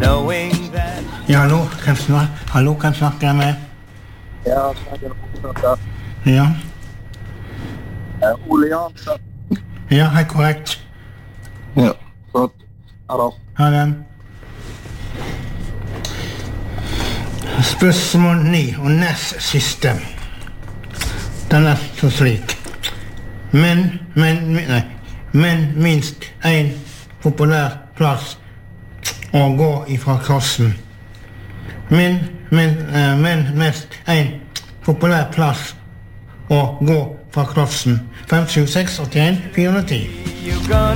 knowing that. Ja, hallo, kan snakke jeg med? Ja, snakker fortsatt. Ja. Ole Jansen. Ja, helt korrekt. Ja, flott. Ha det. Ha det. Spørsmål 9 og nest siste. Den er så slik. Men minst en populær plass å gå ifra klassen. Men mest en populær plass å gå fra klassen. 5, 7, 6, 81, 410.